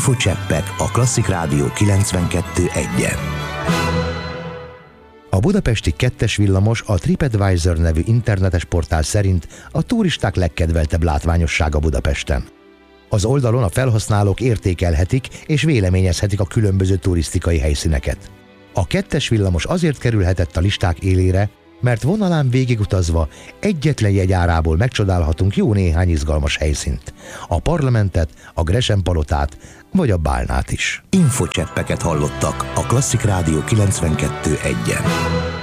Infocseppek a Klasszik Rádió 92.1-en. A budapesti 2-es villamos a TripAdvisor nevű internetes portál szerint a turisták legkedveltebb látványossága Budapesten. Az oldalon a felhasználók értékelhetik és véleményezhetik a különböző turisztikai helyszíneket. A 2-es villamos azért kerülhetett a listák élére, mert vonalán végigutazva egyetlen jegyárából megcsodálhatunk jó néhány izgalmas helyszínt. A Parlamentet, a Gresham-palotát vagy a Bálnát is. Infocseppeket hallottak a Klasszik Rádió 92.1-en.